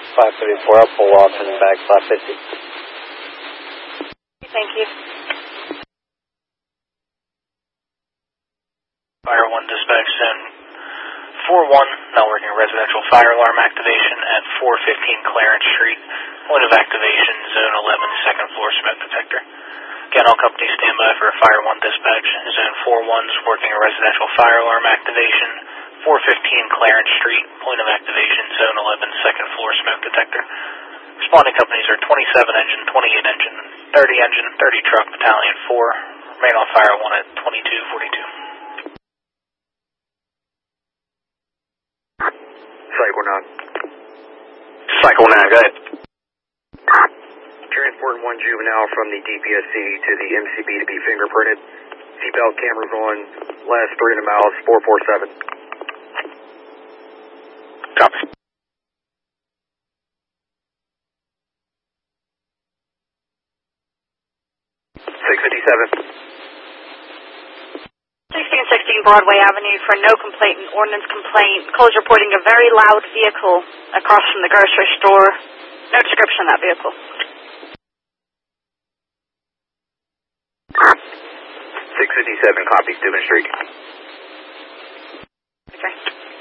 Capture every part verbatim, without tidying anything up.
five thirty-four, I'll pull off in the back five fifty. Thank you. Fire one dispatch zone four one, now working residential fire alarm activation at four fifteen Clarence Street. Point of activation, zone eleven, second floor smoke detector. Again, all companies stand by for a fire one dispatch. Zone four one's working a residential fire alarm activation, four fifteen Clarence Street. Point of activation, zone eleven, second floor smoke detector. Responding companies are twenty-seven engine, twenty-eight engine, thirty engine, thirty truck, battalion four. Remain on fire one at twenty-two forty-two. Cycle nine. Cycle nine, go ahead. Transporting one juvenile from the D P S C to the M C B to be fingerprinted. Seatbelt cameras on, last three hundred miles, four four seven. Copy. six fifty-seven. sixteen sixteen Broadway Avenue for no complaint and ordnance complaint. Calls reporting a very loud vehicle across from the grocery store. No description of that vehicle. six fifty-seven, copy, Steuben Street. Okay.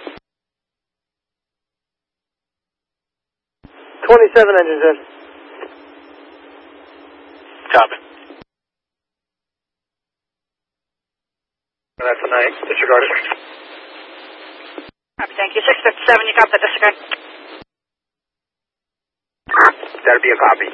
twenty-seven engines in. Copy. That's a night, disregard it. Copy, thank you. six fifty-seven, you got that disregard. That'll be a copy.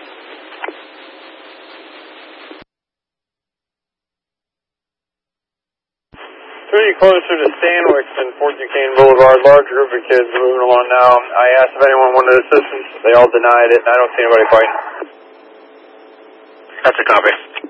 Pretty closer to Stanwix and Fort Duquesne Boulevard. Large group of kids moving along now. I asked if anyone wanted assistance. They all denied it, and I don't see anybody fighting. That's a copy.